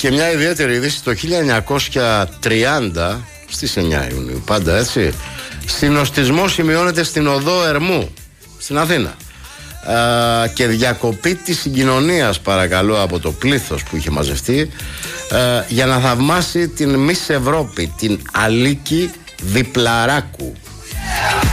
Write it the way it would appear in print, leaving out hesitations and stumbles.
Και μια ιδιαίτερη είδηση: το 1930, στις 9 Ιουνίου, πάντα έτσι, συνοστισμός σημειώνεται στην οδό Ερμού, στην Αθήνα. Και διακοπή της συγκοινωνίας, παρακαλώ, από το πλήθος που είχε μαζευτεί, για να θαυμάσει την Miss Ευρώπη, την Αλίκη Διπλαράκου.